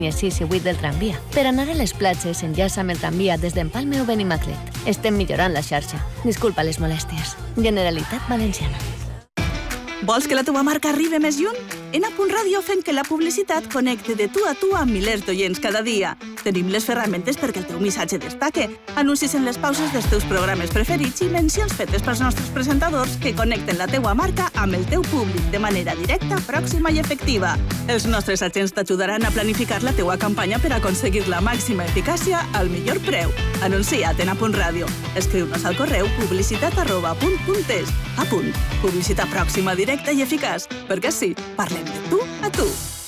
línies 6 i 8 del tramvia. Per anar a les platges, enllaça amb el tramvia des d'Empalme o Benimaclet. Estem millorant la xarxa. Disculpa les molèsties. Generalitat Valenciana. Vols que la teva marca arribi més lluny? En A.Radio fem que la publicitat connecte de tu a tu amb milers d'oients cada dia. Tenim les ferramentes perquè el teu missatge destaque, anuncis en les pauses dels teus programes preferits i mencions fetes pels nostres presentadors que connecten la teua marca amb el teu públic de manera directa, pròxima i efectiva. Els nostres agents t'ajudaran a planificar la teua campanya per aconseguir la màxima eficàcia al millor preu. Anuncia't en A.Radio. Escriu-nos al correu publicitat@punt.es. A punt. Publicitat pròxima, directa i eficaç. Perquè sí, parlem de tu a tu.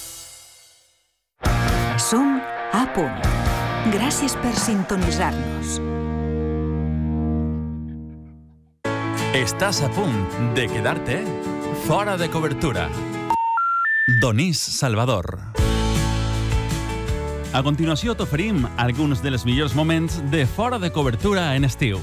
Som A Punt. Gràcies per sintonitzar-nos. Estàs a punt de quedar-te fora de cobertura. Donís Salvador. A continuació t'oferim alguns dels millors moments de fora de cobertura en estiu.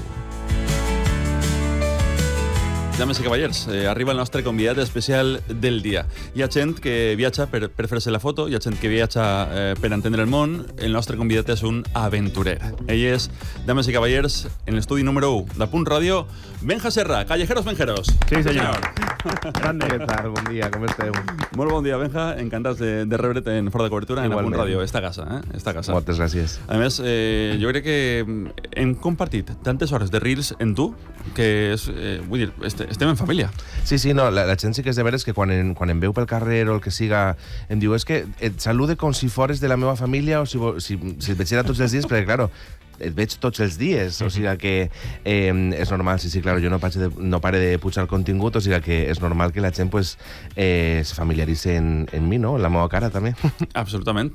Dames i cavallers, arriba el nostre convidat especial del dia. Hi ha gent que viatja per fer-se la foto, hi ha gent que viatja per entendre el món. El nostre convidat és un aventurer. Ell és, dames i cavallers, en l'estudi número 1 de Punt Ràdio, Benja Serra, Callejeros Benjeros. Sí, senyor. Grande. Què tal? Bon dia, com esteu? Molt bon dia, Benja. Encantats de rebre't en Fora de Cobertura en Punt Ràdio. Està a casa, Està a casa. Moltes gràcies. A més, jo crec que hem compartit tantes hores de reels en tu que és, vull dir, estem en família. Sí, no, la gent sí que és de veres que quan em veu pel carrer o el que siga em diu, és que et salude com si fores de la meva família o si et veiera tots els dies, perquè, claro, et veig tots els dies, o sigui que és normal, sí, claro, jo no pare de pujar contingut, o sigui que és normal que la gent pues, se familiaritzi en mi, no? En la meva cara, també. Absolutament.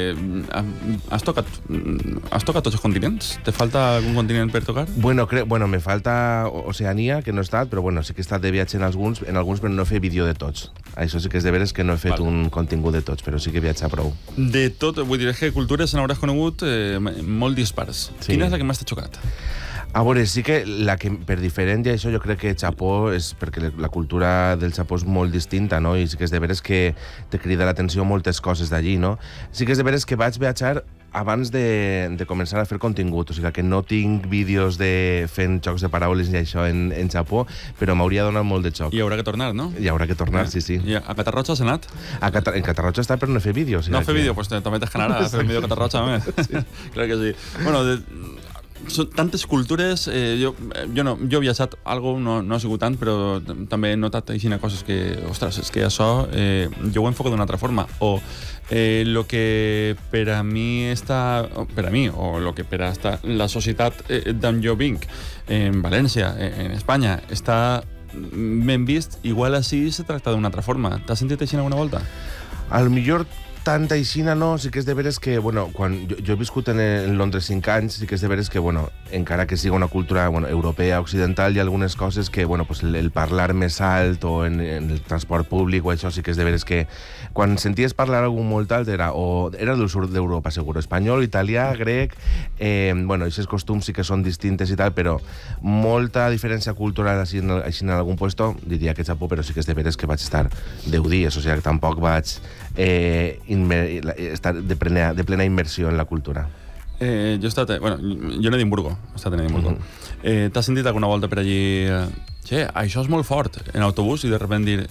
Has tocat tots els continents? Te falta algun continent per tocar? Bueno, me falta Oceania, que no he estat, però bueno, sí que he estat de viatge en alguns, però no he fet vídeo de tots. Això sí que és de veres que no he fet un contingut de tots, però sí que he viatjat prou. De tot, vull dir, és que cultures n'hauràs conegut molt dispars. Sí. Quina és la que més t'ha xocat? A veure, sí que la que, per diferent d'això, jo crec que Japó és perquè la cultura del Japó és molt distinta, no? I sí que és de veres que te crida l'atenció moltes coses d'allí, no? Sí que és de veres que vaig viatjar abans de començar a fer contingut, o sigui que no tinc vídeos de fent jocs de paraules i això en Japó, però m'hauria donat molt de xoc. I haurà que tornar, no? I haurà que tornar, sí. I a Catarroja has anat? En Catarroja està, però no he fet vídeo. No he fet vídeo, doncs també t'has d'anar a fer un vídeo a Catarroja, home. Sí. Clar que sí. Bueno, són tantes cultures, jo he viatjat algo, no ha sigut tant, però també he notat aixina coses que, ostres, és que això jo ho enfoco d'una altra forma, o lo que per a mi està, o lo que per a la societat d'on jo vinc, en València, en Espanya, està ben vist, igual així se tracta d'una altra forma. T'has sentit així alguna volta? Al millor tanta aixina no, sí que és de veres que, bueno, quan jo he viscut en Londres 5 anys, sí que és de veres que, bueno, encara que siga una cultura europea, occidental, hi ha algunes coses que, bueno, pues el parlar més alt o en el transport públic o això sí que és de veres que quan senties parlar algú molt alt era del sud d'Europa, segur, espanyol, italià, grec, bueno, aquests costums sí que són distintes i tal, però molta diferència cultural així en algun puesto, diria que Japó, però sí que és de veres que vaig estar 10 dies, o sigui que tampoc vaig estar de plena immersió en la cultura. Jo he estat... Bueno, jo en Edimburgo. He estat en Edimburgo. T'has sentit alguna volta per allí... això és molt fort, en autobús, i de sobte dir...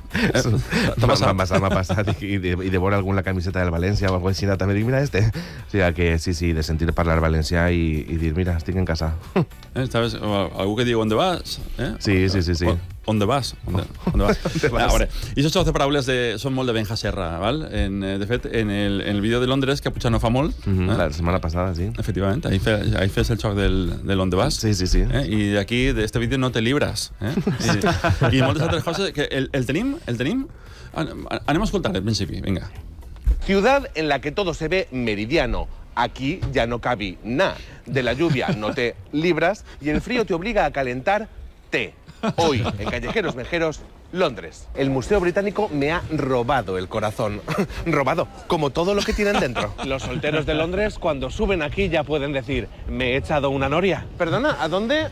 M'ha passat, i de veure algun la camiseta del València o alguna cosa també dic, mira este. O sigui que sí, de sentir parlar valencià i dir, mira, estic en casa. ¿Sabes? Algú que diu, ¿on vas? Sí. ¿On vas? A veure, i aquests jocs de paraules són molt de Benja Serra, val? De fet, en el vídeo de Londres, que potser no fa molt... La setmana passada, sí. Efectivament, ahí fes el joc del on vas. Sí. I d'aquí, d'este vídeo, no te libres. I moltes altres coses que el tenim? Anem a escoltar al principi, vinga. Ciudad en la que todo se ve meridiano. Aquí ya no cabe nada. De la lluvia no te libras y el frío te obliga a calentar té. Hoy, en Callejeros Benjeros, Londres. El Museo Británico me ha robado el corazón. Robado, como todo lo que tienen dentro. Los solteros de Londres, cuando suben aquí, ya pueden decir, me he echado una noria. Perdona, ¿a dónde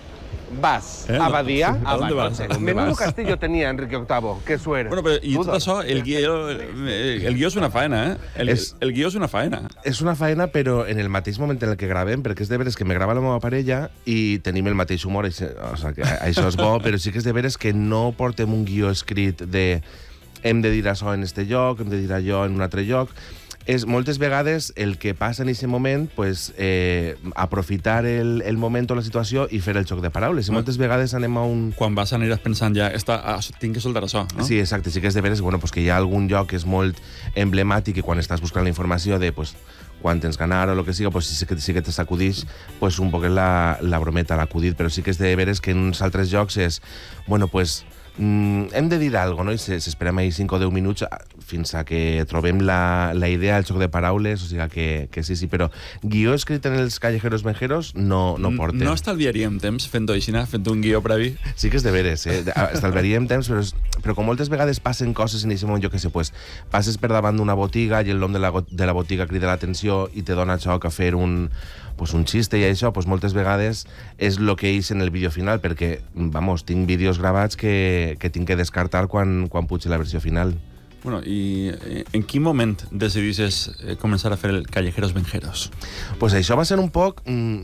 vas a Badia. ¿A dónde vas? Menudo castillo tenía Enrique VIII, qué suerte. Bueno, però i tot això, el guió és una faena, El guió és una faena. És una faena, però en el mateix moment en el que gravem, perquè és de veres que me grava la meva parella i tenim el mateix humor, o sigui, que això és bo, però sí que és de veres que no portem un guió escrit de hem de dir això en este lloc, hem de dir allò en un altre lloc. És moltes vegades el que passa en aquest moment, pues, aprofitar el moment o la situació i fer el joc de paraules. I moltes vegades anem a un... Quan vas aniràs pensant ja, tinc que soltar això, no? Sí, exacte. Sí que és de veres pues, que hi ha algun lloc que és molt emblemàtic i quan estàs buscant la informació de pues, quan tens ganar o el que sigui, pues, sí que te sacudix pues, un poc la brometa, l'acudit, però sí que és de veres que en uns altres llocs és... Bueno, pues, hem de dir alguna cosa, no? I s'esperem ahir 5 o 10 minuts fins a que trobem la idea, el joc de paraules, o sigui que sí, però guió escrit en els callejeros venjeros no porten. No estalviaríem temps fent-ho així, fent un guió previ? Sí que és de veres, estalviaríem temps, però com moltes vegades passen coses en aquest moment, jo què sé, pues, passes per davant d'una botiga i el nom de la botiga crida l'atenció i te dona xoc a fer un xiste i això, pues, moltes vegades és el que és en el vídeo final, perquè, vamos, tinc vídeos gravats que tinc que descartar quan pugi la versió final. Bueno, i en quin moment decidisses començar a fer el Callejeros Venjeros? Pues això va ser un poc,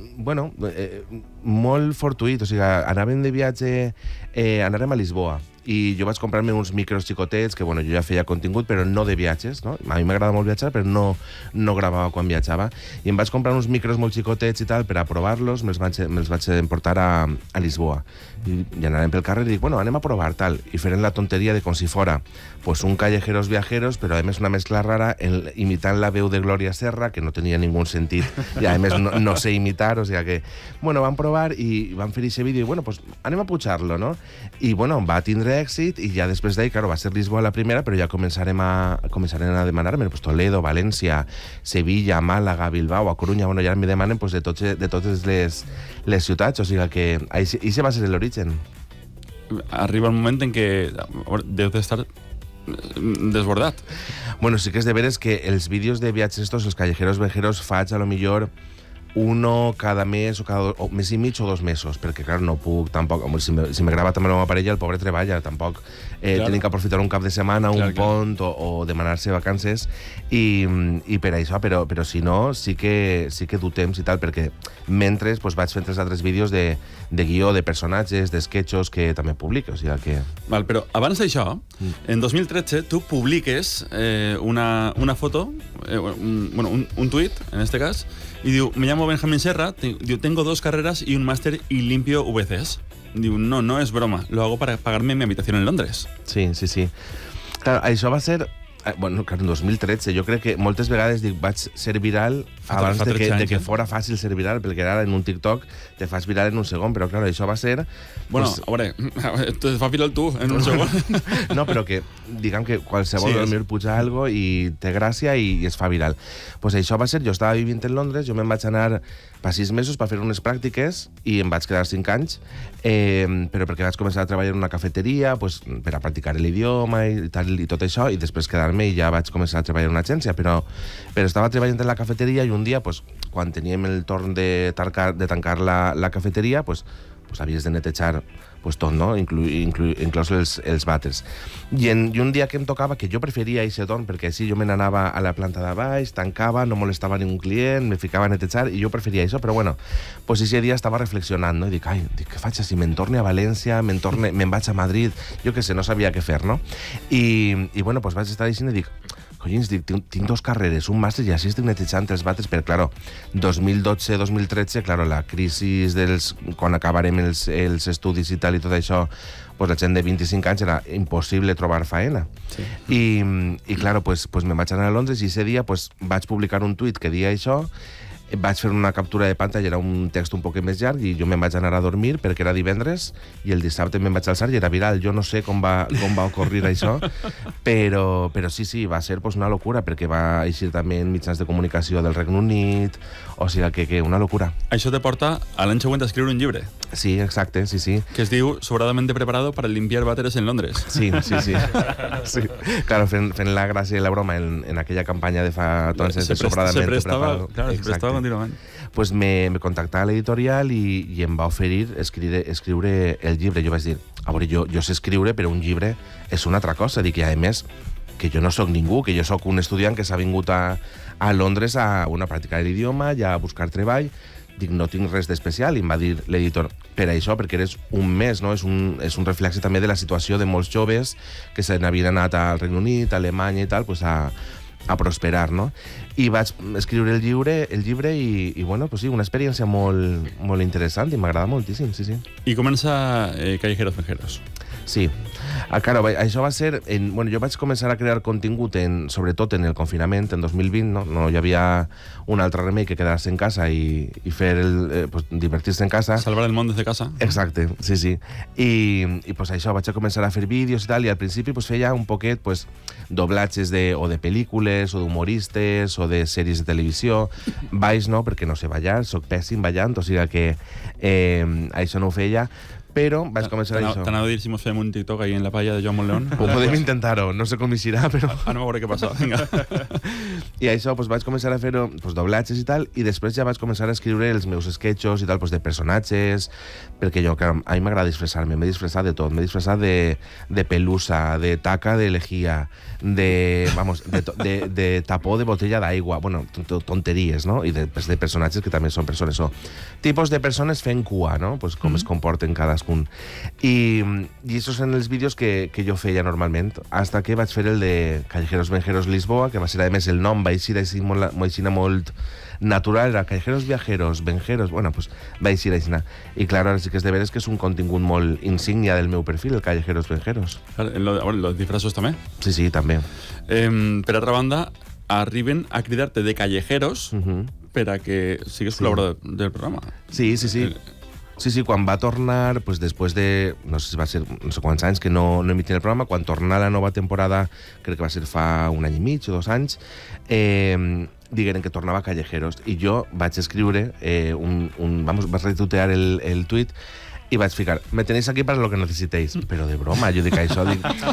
molt fortuït, o sigui, anàvem de viatge, anàrem a Lisboa, i jo vaig comprar-me uns micros xicotets, que jo ja feia contingut, però no de viatges, no? A mi m'agrada molt viatjar, però no gravava quan viatjava. I em vaig comprar uns micros molt xicotets i tal per a provar-los, me'ls vaig emportar a Lisboa. I anàrem pel carrer i dic, anem a provar, tal. I feren la tonteria de com si fora un Callejeros Viajeros, però a més una mescla rara, imitant la veu de Gloria Serra, que no tenia ningú sentit, i a més no sé imitar, o sigui que... Vam provar i vam fer aquest vídeo i, anem a pujar-lo, no? I, va tindre èxit i ja després d'ahir, va ser Lisboa la primera, però ja començarem a demanar-me Toledo, València, Sevilla, Màlaga, Bilbao, a Corunya, ja me demanen de totes les ciutats, o sigui que això va ser l'origen. Arriba el moment en què deu d'estar desbordat. Bueno, sí que és de veres que els vídeos de viatges estos, els Callejeros Venjeros, faig a lo millor uno cada mes o mes i mig o 2 mesos, perquè clar, no puc tampoc, si me grava també la meva parella, el pobre treballa, tampoc tenim que aprofitar un cap de setmana, un pont o demanar-se vacances i per això, però si no sí que du temps i tal, perquè mentre vaig fent els altres vídeos de guió, de personatges, d'esquetxos que també publico, o sigui que... Val, però abans d'això, en 2013 tu publiques una foto, un tuit, en este cas, y diu, me llamo Benjamín Serra, tengo 2 carreras y un máster y limpio VCs. Diu, no es broma, lo hago para pagarme mi habitación en Londres. Sí. Claro, això va ser... en 2013, jo crec que moltes vegades vaig ser viral abans de que fora fàcil ser viral, perquè ara en un TikTok te fas viral en un segon, però clar, això va ser... Bueno, a veure, te fas viral tu en un segon. No, però que, diguem que qualsevol puja algo i té gràcia i es fa viral. Pues això va ser, jo estava vivint en Londres, jo me'n vaig anar per 6 mesos per fer unes pràctiques i em vaig quedar 5 anys, però perquè vaig començar a treballar en una cafeteria per a practicar l'idioma i tot això, i després quedar-me i ja vaig començar a treballar en una agència, però estava treballant en la cafeteria i un dia, quan teníem el torn de tancar la cafeteria, havies de netejar tot, no? Inclús els vàters. I un dia que em tocava, que jo preferia aquest torn, perquè així jo me n'anava a la planta de baix, tancava, no molestava ningú client, me ficava a netejar, i jo preferia això, però aquest dia estava reflexionant, no? I dic, què faig si me'n torne a València, me'n vaig a Madrid, jo què sé, no sabia què fer, no? I vaig estar així i dic, collins, tinc 2 carreres, un màster i així estic netejant els vàters, però, claro, 2012-2013, claro, la crisi quan acabarem els estudis i tal i tot això, la gent de 25 anys era impossible trobar faena. Sí. I claro, me'n vaig anar a Londres i ese dia vaig publicar un tuit que deia això, vaig fer una captura de pantalla, era un text un poc més llarg i jo me'n vaig anar a dormir perquè era divendres i el dissabte me'n vaig alçar i era viral. Jo no sé com va ocorrir això, però sí, va ser una locura perquè va eixir també en mitjans de comunicació del Regne Unit, o sigui que una locura. Això te porta a l'any següent a escriure un llibre. Sí, exacte, sí. Que es diu sobradamente preparado para limpiar váteres en Londres. Sí. Sí. Claro, fent la gràcia i la broma en aquella campanya de fa entonces de sobradamente preparado. Claro, se prestava continuament. Pues me contactava l'editorial i em va oferir escriure el llibre. Jo vaig dir, a veure, jo sé escriure, però un llibre és una altra cosa. Dic, i a més, que jo no sóc ningú, que jo sóc un estudiant que s'ha vingut a Londres a practicar l'idioma i a buscar treball. Dic, no tinc res d'especial, i em va dir l'editor, per això, perquè eres un més, no? És un reflexe també de la situació de molts joves que se n'havien anat al Regne Unit, a Alemanya i tal, pues a prosperar, no? I vaig escriure el llibre i bueno, pues sí, una experiència molt interessant i m'agrada moltíssim, sí. I comença Callejeros Viajeros. Sí. Claro, això va ser... jo vaig començar a crear contingut, sobretot en el confinament, en 2020, no hi havia un altre remei que quedar-se en casa i fer divertir-se en casa. Salvar el món des de casa. Exacte, sí. I pues això, vaig a començar a fer vídeos i tal, i al principi pues, feia un poquet doblatges o de pel·lícules, o d'humoristes, o de sèries de televisió. Balls no, perquè no sé ballar, soc pèssim ballant, o sigui que això no ho feia. Però vaig començar això. T'anava a dir si mos fem un TikTok ahí en la palla de Joan Montleón. Ho podem intentar-ho, no sé com hi serà, però... No veure què passa, vinga. I això, vaig començar a fer doblatges i tal, i després ja vaig començar a escriure els meus sketchos i tal, de personatges, perquè jo, a mi m'agrada disfressar-me, m'he disfressat de tot, m'he disfressat de pelusa, de taca de lejía, de tapó de botella d'aigua, bueno, tonteries, no? I de personatges que també són persones, o tipus de persones fent cua, no? Pues com es comporten cadascun. I això són els vídeos que jo feia normalment, hasta que vaig fer el de Callejeros Viajeros Lisboa, que va ser, a més, el nom va eixir així molt natural, era Callejeros Viajeros, Venjeros, bueno, pues va eixir així. I clar, ara sí que és de veres que és un contingut molt insígnia del meu perfil, el Callejeros Venjeros. Los disfrazos també? Sí, també. Per altra banda, arriben a cridar-te de callejeros per a que sigues col·laborador del programa. Sí. Sí, quan va tornar, pues, després de, no sé si va ser no sé quants anys que no emitien el programa, quan torna la nova temporada, crec que va ser fa un any i mig o 2 anys, digueren que tornava a Callejeros. I jo vaig escriure, vaig retuitear el tuit i vaig ficar, me tenéis aquí para lo que necesitéis. Però de broma, jo dic això,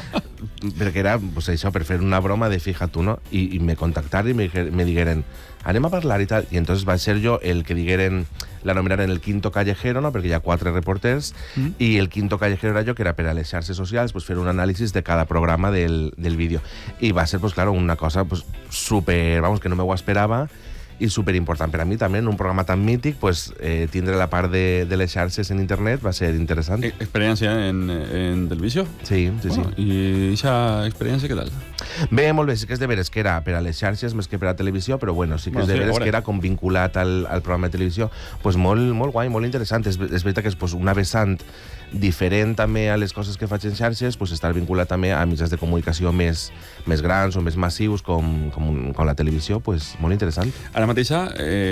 perquè era pues, això, per fer una broma de fija tu, no? I me contactaren i me digueren, anem a parlar i tal. I entonces va ser jo el que digueren, la nominaren el quinto callejero, no? Perquè hi ha 4 reporters, i el quinto callejero era jo, que era per a les xarxes socials, pues, fer un anàlisi de cada programa del vídeo. I va ser, pues, claro, una cosa pues, super, que no me ho esperava, i superimportant per a mi també, en un programa tan mític, pues, tindre la part de les xarxes en internet va ser interessant. Experiència en televisió? Sí. I aquesta experiència què tal? Bé, molt bé, sí que és de veres que era per a les xarxes més que per a televisió, però bueno, sí que és de veres que era com vinculat al programa de televisió, pues molt guai, molt interessant. És veritat que és pues, una vessant diferent també a les coses que faig en xarxes, pues, estar vinculat també a mitjans de comunicació més grans o més massius com la televisió, pues, molt interessant. Ara mateixa,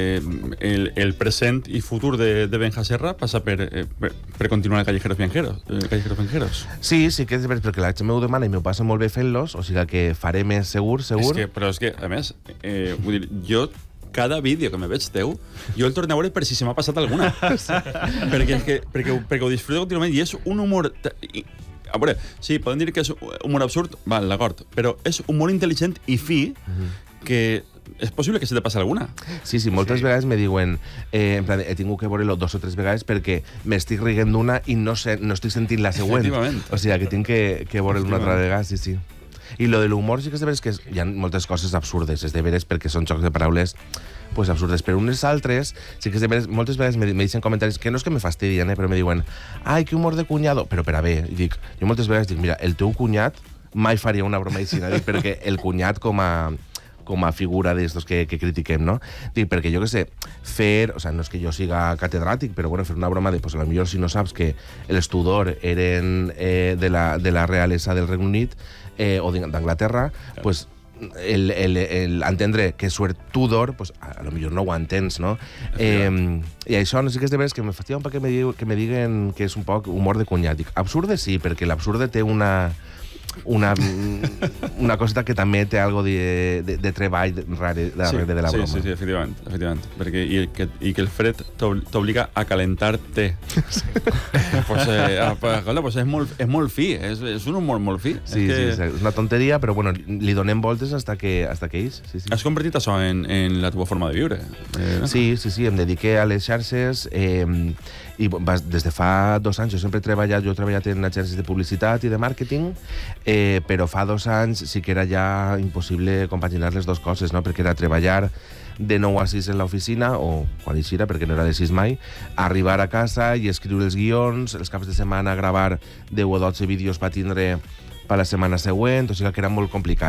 el present i futur de Benja Serra passa per continuar el Callejeros Viajeros. Sí, que és veritat, perquè la gent m'ho demana i m'ho passa molt bé fent-los, o sigui que faré més segur. Però és que, a més, vull dir, jo cada vídeo que me veig teu, jo el torno a veure per si se m'ha passat alguna. perquè ho disfruto continuament i és un humor... A veure, sí, poden dir que és humor absurd, val, d'acord, però és humor intel·ligent i fi que és possible que se te passi alguna. Sí, moltes vegades me diuen, en plan, he tingut que veure-lo 2 o 3 vegades perquè m'estic riguent d'una i no estic sentint la següent. O sigui, que tinc que veure-lo una altra vegada, sí. I lo de l'humor sí que és de veres que hi ha moltes coses absurdes, és de veres perquè són jocs de paraules pues, absurdes, però unes altres sí que és de veres, moltes vegades me deixen comentaris que no és que me fastidien, però me diuen ai, que humor de cunyado, però per a bé, jo moltes vegades dic, mira, el teu cunyat mai faria una broma així, perquè el cunyat com a figura d'estos que critiquem, no? Dic, perquè jo que sé, o sea, no és que jo siga catedràtic, però bueno, fer una broma de, pues, a lo millor si no saps que els Tudor eren de la realesa del Regne Unit o d'Anglaterra, pues entendre que suert Tudor, pues a lo millor no ho entens, no? I això no sé què és de veres que me fastidia un poc que me diguen que és un poc humor de cunyat. Dic, absurde sí, perquè l'absurde té una una coseta que també té algo de treball darrere de la broma. Sí, efectivament. Perquè, i que el fred t'obliga a calentar-te. Pues és molt fi, és un humor molt fi. Sí, és una tonteria, però bueno, li donem voltes hasta que ix. Has convertit això en la teva forma de viure. Sí, em dediqué a les xarxes i des de fa 2 anys jo sempre he treballat en agències de publicitat i de màrqueting, però fa 2 anys sí que era ja impossible compaginar les dues coses, no? Perquè era treballar de 9 a 6 en l'oficina, o quan eixira, perquè no era de 6 mai, arribar a casa i escriure els guions, els caps de setmana gravar 10 o 12 vídeos per tindre per la setmana següent, o sigui que era molt complicat.